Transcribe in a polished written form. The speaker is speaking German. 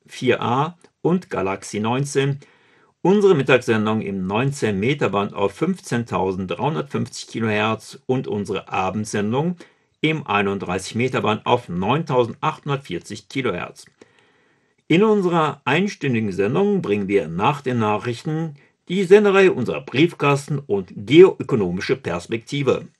4A und Galaxy 19, unsere Mittagssendung im 19 Meter Band auf 15.350 kHz und unsere Abendsendung im 31 Meter Band auf 9.840 kHz. In unserer einstündigen Sendung bringen wir nach den Nachrichten die Sendereihe unserer Briefkasten und geoökonomische Perspektive.